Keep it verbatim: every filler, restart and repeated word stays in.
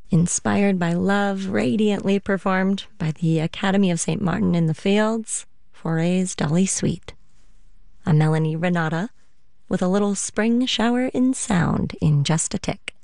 Inspired by love, radiantly performed by the Academy of Saint Martin in the Fields, Foray's Dolly Sweet. I'm Melanie Renata, with a little spring shower in sound in just a tick.